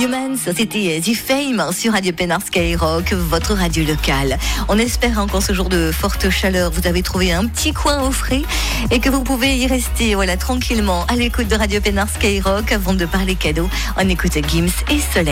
Humans, c'était The Fame sur Radio Pénard Skyrock, votre radio locale. On espère qu'en ce jour de forte chaleur, vous avez trouvé un petit coin au frais et que vous pouvez y rester tranquillement à l'écoute de Radio Pénard Skyrock avant de parler cadeaux. On écoute Gims et Soleil.